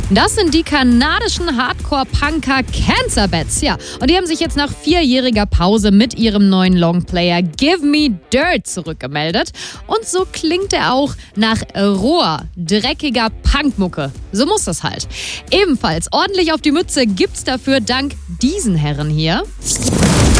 Das sind die kanadischen Hardcore-Punker Cancer Bats. Ja, und die haben sich jetzt nach 4-jähriger Pause mit ihrem neuen Longplayer Give Me Dirt zurückgemeldet. Und so klingt er auch nach roher, dreckiger Punkmucke. So muss das halt. Ebenfalls ordentlich auf die Mütze gibt's dafür dank diesen Herren hier.